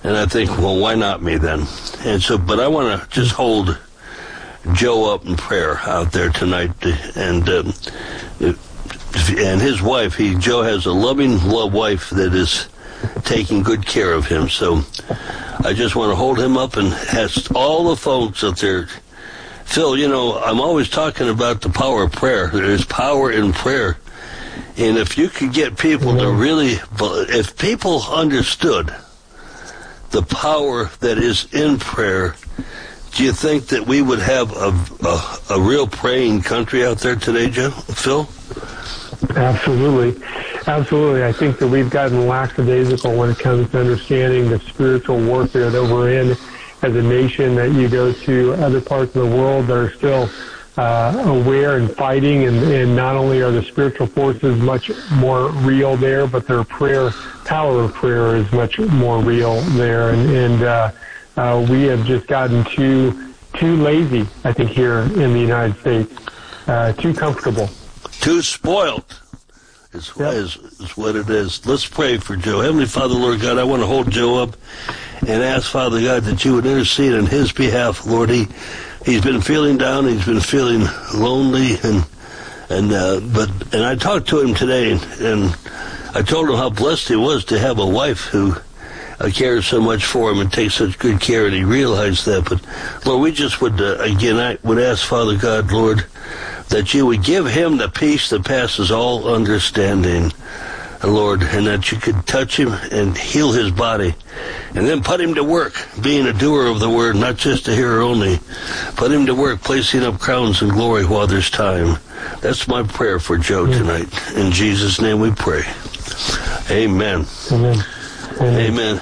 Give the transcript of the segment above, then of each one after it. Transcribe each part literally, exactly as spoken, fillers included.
And I think, well, why not me then? And so, but I want to just hold Joe up in prayer out there tonight, and um, and his wife. He Joe has a loving, love wife that is taking good care of him. So I just want to hold him up and ask all the folks out there. Phil, you know, I'm always talking about the power of prayer. There's power in prayer. And if you could get people to really, if people understood the power that is in prayer, do you think that we would have a, a, a real praying country out there today, Joe, Phil? Absolutely. Absolutely. I think that we've gotten lackadaisical when it comes to understanding the spiritual warfare that we're in as a nation, that you go to other parts of the world that are still uh, aware and fighting, and, and not only are the spiritual forces much more real there, but their prayer, power of prayer is much more real there. And, and uh, uh, we have just gotten too too lazy, I think, here in the United States, uh, too comfortable. Too spoiled is, yep. is, is what it is. Let's pray for Joe. Heavenly Father, Lord God, I want to hold Joe up and ask, Father God, that you would intercede on his behalf, Lord. He, he's been feeling down. He's been feeling lonely. And and uh, but and I talked to him today, and I told him how blessed he was to have a wife who uh, cares so much for him and takes such good care, and he realized that. But, Lord, we just would, uh, again, I would ask, Father God, Lord, that you would give him the peace that passes all understanding, Lord, and that you could touch him and heal his body, and then put him to work, being a doer of the word, not just a hearer only. Put him to work, placing up crowns and glory while there's time. That's my prayer for Joe tonight. In Jesus' name we pray. Amen. Amen. Amen. Amen.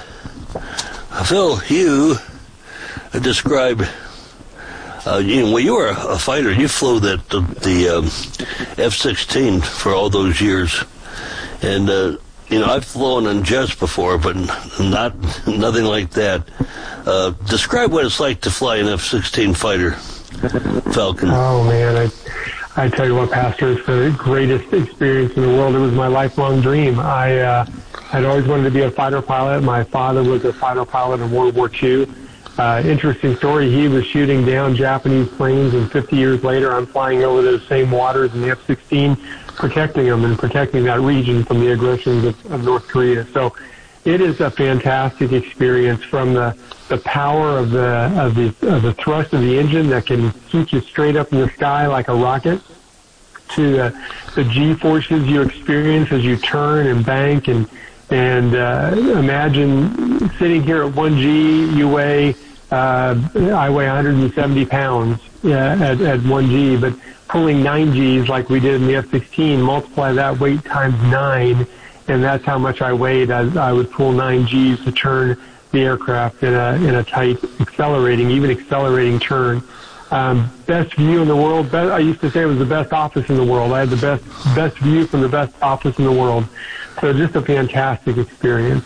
Phil, you describe... Uh, you know, when you were a fighter, you flew that the, the um, F sixteen for all those years, and uh, you know, I've flown in jets before, but not nothing like that. Uh, describe what it's like to fly an F sixteen fighter, Falcon. Oh man, I I tell you what, Pastor, it's the greatest experience in the world. It was my lifelong dream. I uh, I'd always wanted to be a fighter pilot. My father was a fighter pilot in World War Two. Uh, interesting story. He was shooting down Japanese planes, and fifty years later, I'm flying over those same waters in the F sixteen, protecting them and protecting that region from the aggressions of, of North Korea. So it is a fantastic experience, from the, the power of the, of the of the thrust of the engine that can keep you straight up in the sky like a rocket, to uh, the G-forces you experience as you turn and bank and And uh, imagine sitting here at one G, you weigh, uh, I weigh one hundred seventy pounds uh, at, at one G, but pulling nine Gs like we did in the F sixteen, multiply that weight times nine, and that's how much I weighed. I, I would pull nine Gs to turn the aircraft in a, in a tight accelerating, even accelerating turn. Um, best view in the world. Best, I used to say it was the best office in the world. I had the best best view from the best office in the world. So just a fantastic experience.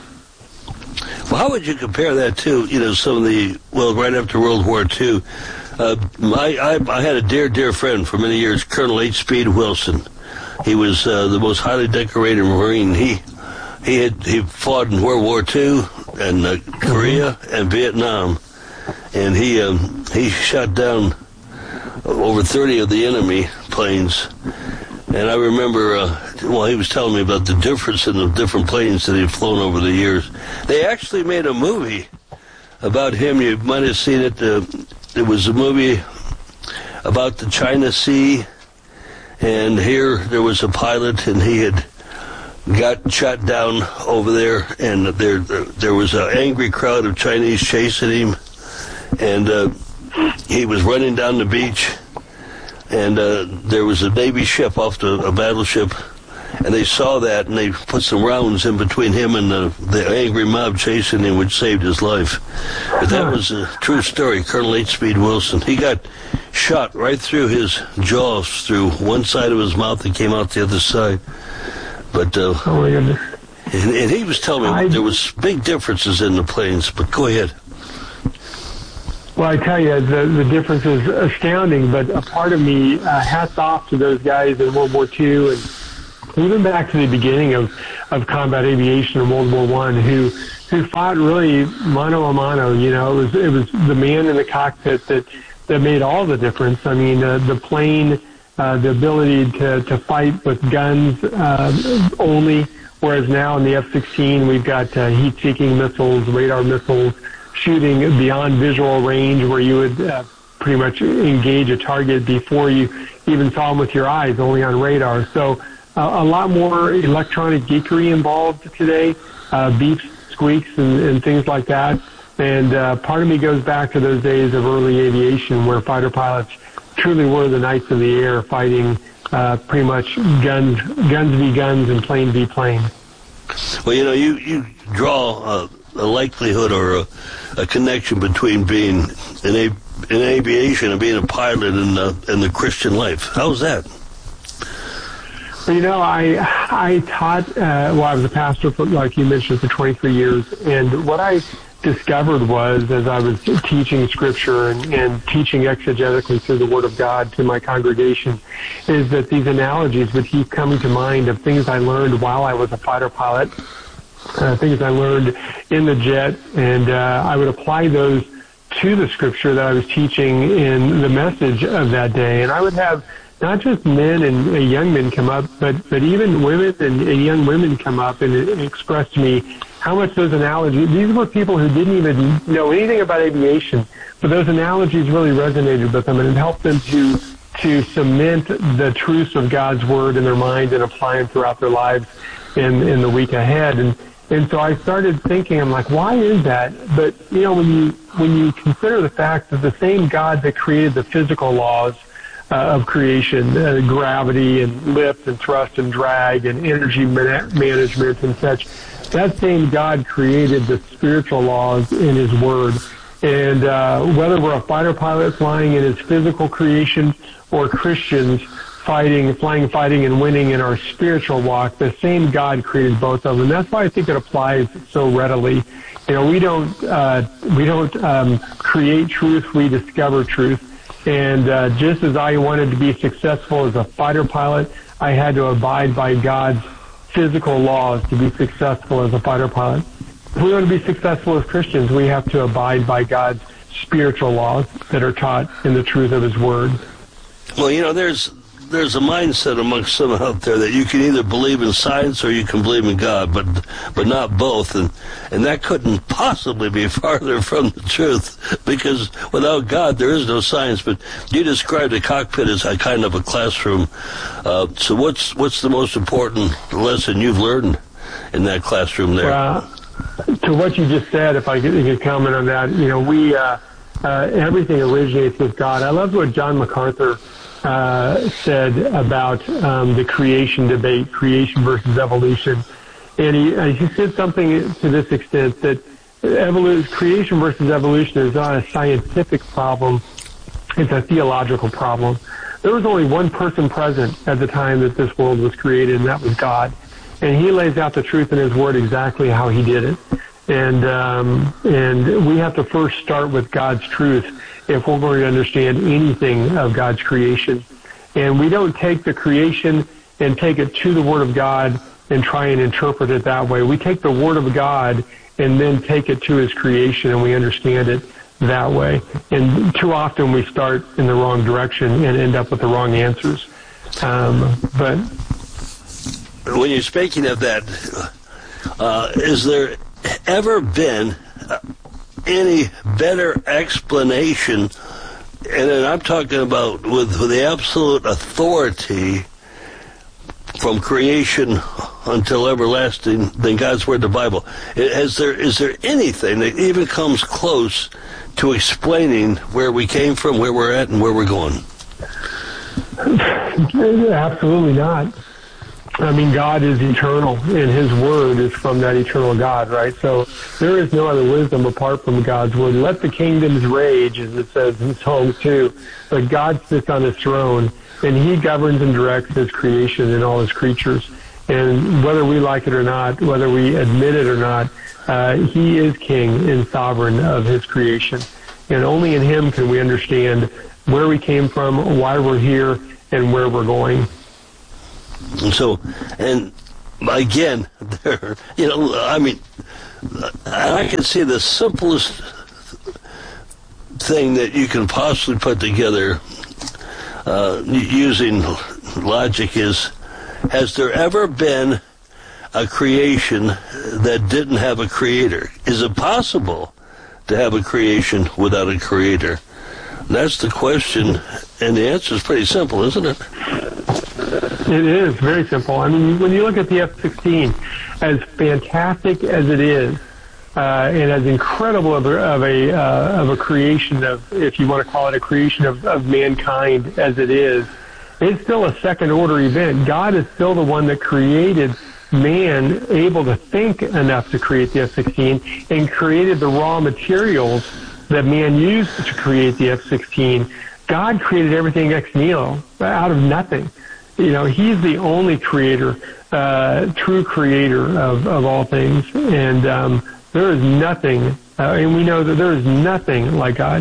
Well, how would you compare that to, you know, some of the, well, right after World War Two, uh, my, I, I had a dear, dear friend for many years, Colonel H. Speed Wilson. He was uh, the most highly decorated Marine. He he had he fought in World War Two and uh, Korea mm-hmm. and Vietnam, and he um, he shot down over thirty of the enemy planes. And I remember, uh, well, he was telling me about the difference in the different planes that he'd flown over the years. They actually made a movie about him. You might have seen it. Uh, it was a movie about the China Sea. And here there was a pilot, and he had got shot down over there. And there there was an angry crowd of Chinese chasing him. And uh, he was running down the beach. And uh, there was a Navy ship off the a battleship, and they saw that, and they put some rounds in between him and the, the angry mob chasing him, which saved his life. But that was a true story. Colonel H. Speed Wilson. He got shot right through his jaws, through one side of his mouth, and came out the other side. But uh, oh my goodness. And, and he was telling me I... there was big differences in the planes. But go ahead. Well, I tell you, the, the difference is astounding, but a part of me, uh, hats off to those guys in World War Two, and even back to the beginning of, of combat aviation in World War One, who who fought really mano a mano. You know, it was it was the man in the cockpit that that made all the difference. I mean, uh, the plane, uh, the ability to to fight with guns uh, only, whereas now in the F sixteen we've got uh, heat-seeking missiles, radar missiles, shooting beyond visual range, where you would uh, pretty much engage a target before you even saw them with your eyes, only on radar. So uh, a lot more electronic geekery involved today, uh, beeps, squeaks, and, and things like that. And uh, part of me goes back to those days of early aviation where fighter pilots truly were the knights of the air, fighting uh, pretty much guns, guns v. guns and plane v. plane. Well, you know, you, you draw a, a likelihood or a, a connection between being in, a, in aviation and being a pilot in the, in the Christian life. How's that? You know, I I taught, uh, well, I was a pastor, for, like you mentioned, for twenty-three years, and what I discovered was, as I was teaching Scripture and, and teaching exegetically through the Word of God to my congregation, is that these analogies would keep coming to mind of things I learned while I was a fighter pilot, uh, things I learned in the jet, and uh, I would apply those to the Scripture that I was teaching in the message of that day, and I would have not just men and uh, young men come up, but, but even women and, and young women come up and, and express to me how much those analogies, these were people who didn't even know anything about aviation, but those analogies really resonated with them, and it helped them to to cement the truths of God's Word in their mind and apply them throughout their lives in, in the week ahead. And and so I started thinking, I'm like, why is that? But, you know, when you when you consider the fact that the same God that created the physical laws Uh, of creation, uh, gravity and lift and thrust and drag and energy man- management and such, that same God created the spiritual laws in His Word. And uh, whether we're a fighter pilot flying in His physical creation or Christians fighting, flying, fighting, and winning in our spiritual walk, the same God created both of them. And that's why I think it applies so readily. You know, we don't uh, we don't um, create truth; we discover truth. And uh, just as I wanted to be successful as a fighter pilot, I had to abide by God's physical laws to be successful as a fighter pilot. If we want to be successful as Christians, we have to abide by God's spiritual laws that are taught in the truth of His Word. Well, you know, there's there's a mindset amongst some out there that you can either believe in science or you can believe in God, but but not both, and and that couldn't possibly be farther from the truth, because without God there is no science. But you described the cockpit as a kind of a classroom. Uh, so what's what's the most important lesson you've learned in that classroom there? Uh, to what you just said, if I could, could comment on that, you know, we uh, uh, everything originates with God. I love what John MacArthur Uh, said about um, the creation debate, creation versus evolution. And he, uh, he said something to this extent, that evolu- creation versus evolution is not a scientific problem, it's a theological problem. There was only one person present at the time that this world was created, and that was God. And He lays out the truth in His Word exactly how He did it. And um, and we have to first start with God's truth if we're going to understand anything of God's creation. And we don't take the creation and take it to the Word of God and try and interpret it that way. We take the Word of God and then take it to His creation, and we understand it that way. And too often we start in the wrong direction and end up with the wrong answers. Um, but when you're speaking of that, uh, is there ever been uh, any better explanation, and then I'm talking about with, with the absolute authority from creation until everlasting than God's Word, the Bible? Is there is there anything that even comes close to explaining where we came from, where we're at, and where we're going? Absolutely not. I mean, God is eternal, and His Word is from that eternal God, right? So there is no other wisdom apart from God's Word. Let the kingdoms rage, as it says in Psalm two. But God sits on His throne, and He governs and directs His creation and all His creatures. And whether we like it or not, whether we admit it or not, uh, He is King and sovereign of His creation. And only in Him can we understand where we came from, why we're here, and where we're going. And so, and again, there, you know, I mean, I can see the simplest thing that you can possibly put together uh, using logic is, has there ever been a creation that didn't have a creator? Is it possible to have a creation without a creator? That's the question, and the answer is pretty simple, isn't it? It is very simple. I mean, when you look at the F sixteen, as fantastic as it is, uh, and as incredible of a of a, uh, of a creation of, if you want to call it a creation of, of mankind as it is, it's still a second-order event. God is still the one that created man, able to think enough to create the F sixteen, and created the raw materials that man used to create the F sixteen. God created everything ex nihilo, out of nothing. You know, he's the only creator, uh, true creator of, of all things. And um, there is nothing, uh, and we know that there is nothing like God.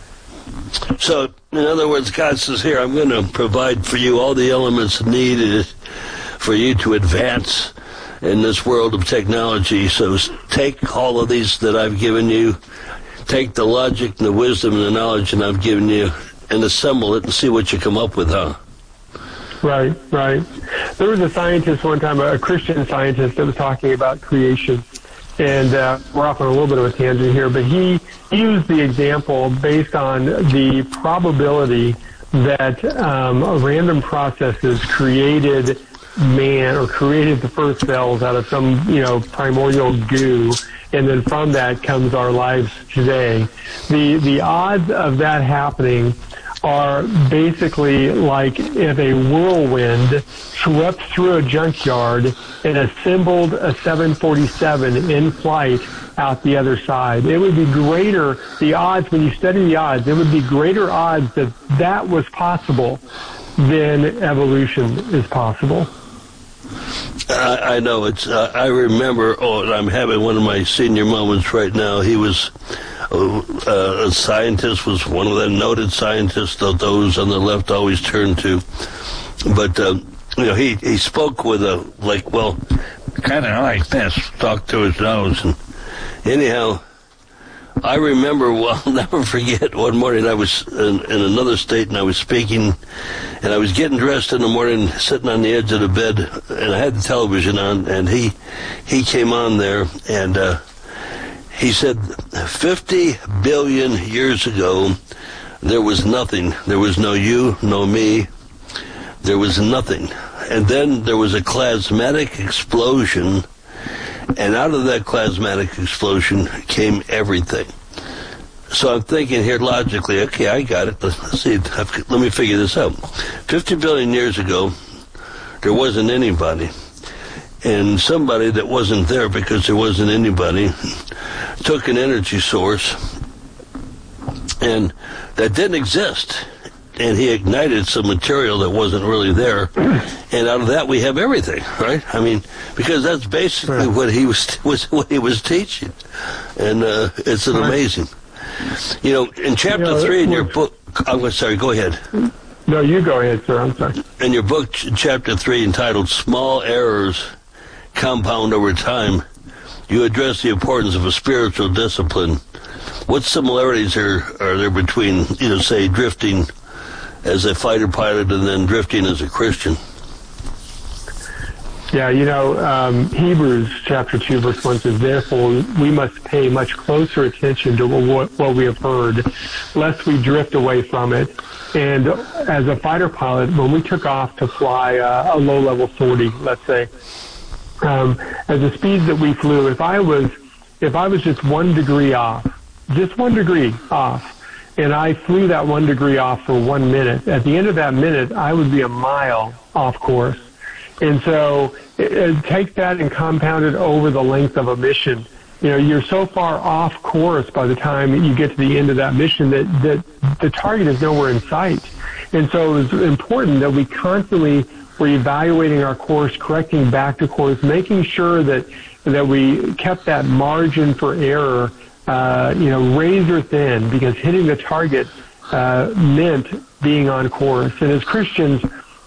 So, in other words, God says, here, I'm going to provide for you all the elements needed for you to advance in this world of technology. So take all of these that I've given you, take the logic and the wisdom and the knowledge that I've given you, and assemble it and see what you come up with, huh? Right, right. There was a scientist one time, a Christian scientist, that was talking about creation. And uh, we're off on a little bit of a tangent here, but he used the example based on the probability that um, random processes created man or created the first cells out of some, you know, primordial goo, and then from that comes our lives today. The the odds of that happening are basically like if a whirlwind swept through a junkyard and assembled a seven forty-seven in flight out the other side. It would be greater, the odds, when you study the odds, it would be greater odds that that was possible than evolution is possible. I, I know. It's. Uh, I remember, oh, and I'm having one of my senior moments right now. He was uh, a scientist, was one of the noted scientists that those on the left always turn to. But, uh, you know, he, he spoke with a, like, well, kind of like this, talked to his nose. And anyhow, I remember, well, I'll never forget, one morning I was in, in another state and I was speaking, and I was getting dressed in the morning, sitting on the edge of the bed, and I had the television on, and he he came on there, and uh, he said, fifty billion years ago, there was nothing. There was no you, no me. There was nothing. And then there was a plasmatic explosion, and out of that plasmatic explosion came everything. So I'm thinking here logically, okay, I got it. Let's see, let me figure this out. fifty billion years ago, there wasn't anybody. And somebody that wasn't there because there wasn't anybody took an energy source and that didn't exist. And he ignited some material that wasn't really there, and out of that we have everything, right? I mean, because that's basically what he was was what he was teaching, and uh, it's an amazing. You know, in chapter you know, three in your book, I'm sorry, go ahead. No, you go ahead, sir. I'm sorry. In your book, chapter three, entitled "Small Errors Compound Over Time," you address the importance of a spiritual discipline. What similarities are are there between, you know, say, drifting as a fighter pilot and then drifting as a Christian? Yeah, you know, um, Hebrews chapter two, verse one says, therefore we must pay much closer attention to what, what we have heard, lest we drift away from it. And as a fighter pilot, when we took off to fly uh, a low-level sortie, let's say, um, at the speeds that we flew, if I was, if I was just one degree off, just one degree off, and I flew that one degree off for one minute, at the end of that minute, I would be a mile off course. And so it, it take that and compound it over the length of a mission. You know, you're so far off course by the time you get to the end of that mission that, that the target is nowhere in sight. And so it was important that we constantly were evaluating our course, correcting back to course, making sure that that we kept that margin for error Uh, you know, razor thin, because hitting the target uh, meant being on course. And as Christians,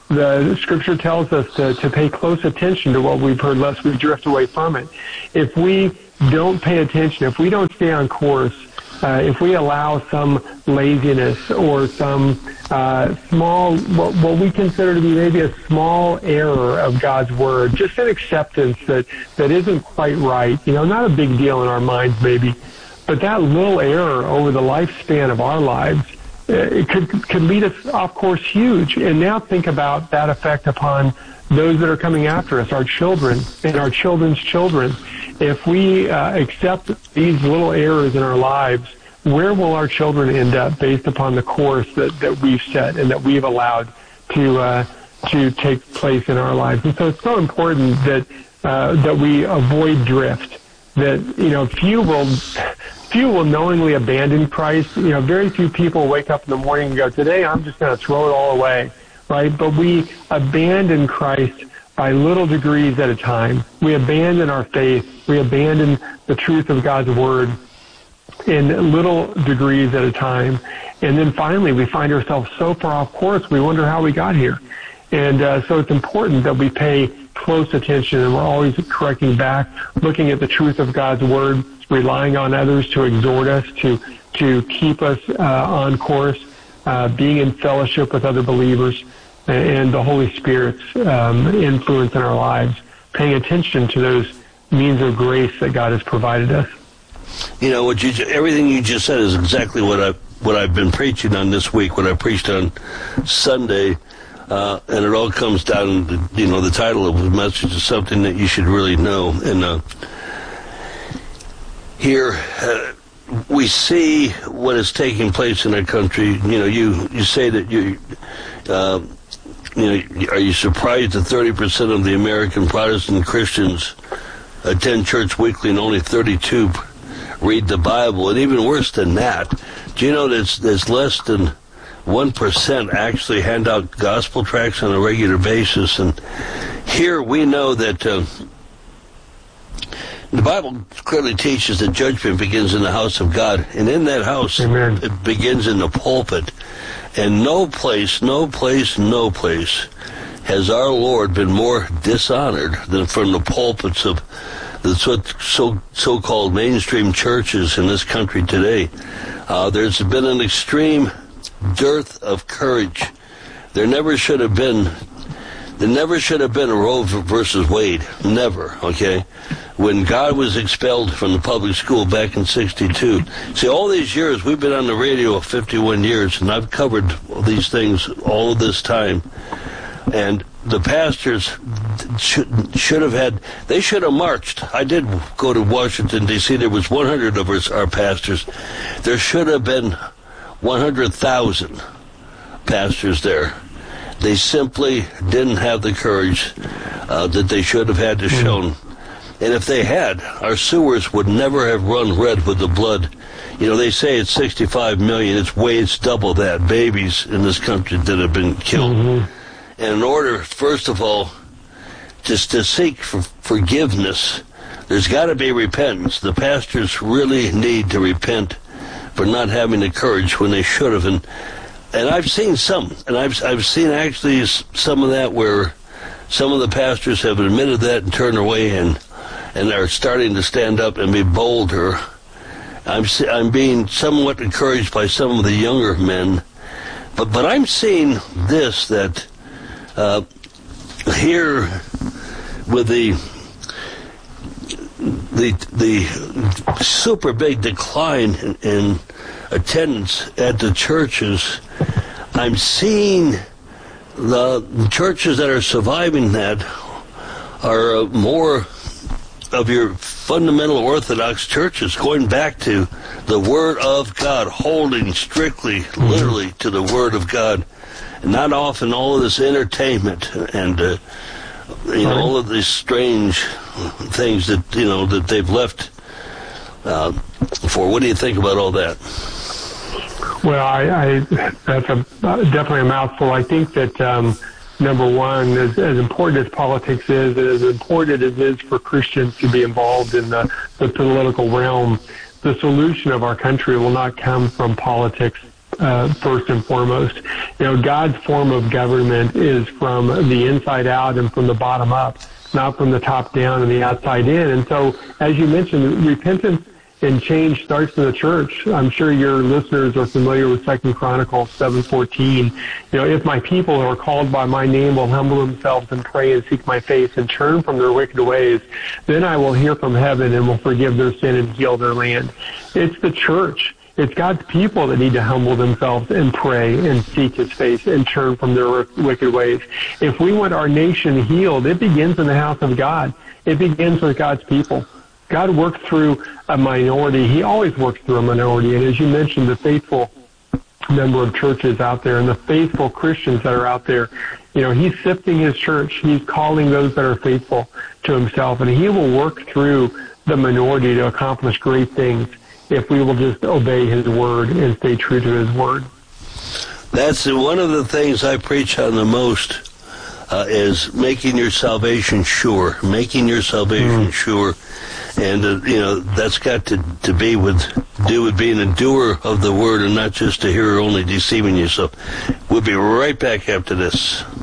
the Scripture tells us to, to pay close attention to what we've heard, lest we drift away from it. If we don't pay attention, if we don't stay on course, uh, if we allow some laziness or some uh, small, what, what we consider to be maybe a small error of God's Word, just an acceptance that, that isn't quite right, you know, not a big deal in our minds maybe, but that little error over the lifespan of our lives, it could could lead us off course huge. And now think about that effect upon those that are coming after us, our children and our children's children. If we uh, accept these little errors in our lives, where will our children end up based upon the course that, that we've set and that we've allowed to uh, to take place in our lives? And so it's so important that uh, that we avoid drift. That, you know, few will few will knowingly abandon Christ. You know, very few people wake up in the morning and go, today I'm just going to throw it all away, right? But we abandon Christ by little degrees at a time. We abandon our faith. We abandon the truth of God's Word in little degrees at a time. And then finally we find ourselves so far off course, we wonder how we got here. And uh, so it's important that we pay close attention, and we're always correcting back, looking at the truth of God's Word, relying on others to exhort us, to to keep us uh, on course, uh, being in fellowship with other believers, and the Holy Spirit's um, influence in our lives, paying attention to those means of grace that God has provided us. You know, what you everything you just said is exactly what I what I've been preaching on this week. What I preached on Sunday. Uh, and it all comes down to, you know, the title of the message is something that you should really know. And uh, here uh, we see what is taking place in our country. You know, you, you say that you, uh, you know, are you surprised that thirty percent of the American Protestant Christians attend church weekly and only thirty-two read the Bible? And even worse than that, do you know that there's less than one percent actually hand out gospel tracts on a regular basis? And here we know that uh, the Bible clearly teaches that judgment begins in the house of God, and in that house, Amen. It begins in the pulpit. And no place, no place, no place has our Lord been more dishonored than from the pulpits of the so, so, so-called mainstream churches in this country today. Uh, there's been an extreme dearth of courage. There never should have been there never should have been a Roe versus Wade. Never, okay? When God was expelled from the public school back in sixty-two. See, all these years, we've been on the radio fifty-one years, and I've covered these things all of this time. And the pastors should, should have had, they should have marched. I did go to Washington, D C There was one hundred of us, our pastors. There should have been one hundred thousand pastors there. They simply didn't have the courage uh, that they should have had to shown. And if they had, our sewers would never have run red with the blood. You know, they say it's sixty-five million. It's way, it's double that, babies in this country that have been killed. Mm-hmm. And in order, first of all, just to seek for forgiveness, there's got to be repentance. The pastors really need to repent for not having the courage when they should have. And and I've seen some, and I've I've seen actually some of that where some of the pastors have admitted that and turned away and and are starting to stand up and be bolder. I'm I'm being somewhat encouraged by some of the younger men, but but I'm seeing this that uh, here with the. The the super big decline in, in attendance at the churches, I'm seeing the churches that are surviving that are uh, more of your fundamental Orthodox churches, going back to the Word of God, holding strictly, literally, to the Word of God, and not often all of this entertainment and uh, you know, all of these strange things that, you know, that they've left uh, for. What do you think about all that? Well, I, I that's a, definitely a mouthful. I think that, um, number one, as, as important as politics is, and as important as it is for Christians to be involved in the, the political realm, the solution of our country will not come from politics uh, first and foremost. You know, God's form of government is from the inside out and from the bottom up, not from the top down and the outside in. And so, as you mentioned, repentance and change starts in the church. I'm sure your listeners are familiar with Second Chronicles seven fourteen. You know, if my people who are called by my name will humble themselves and pray and seek my face and turn from their wicked ways, then I will hear from heaven and will forgive their sin and heal their land. It's the church. It's God's people that need to humble themselves and pray and seek his face and turn from their wicked ways. If we want our nation healed, it begins in the house of God. It begins with God's people. God works through a minority. He always works through a minority. And as you mentioned, the faithful number of churches out there and the faithful Christians that are out there, you know, he's sifting his church. He's calling those that are faithful to himself. And he will work through the minority to accomplish great things if we will just obey his word and stay true to his word. That's one of the things I preach on the most. Uh, is making your salvation sure, making your salvation mm. sure. And, uh, you know, that's got to, to be with, do with being a doer of the word and not just a hearer only deceiving yourself. We'll be right back after this.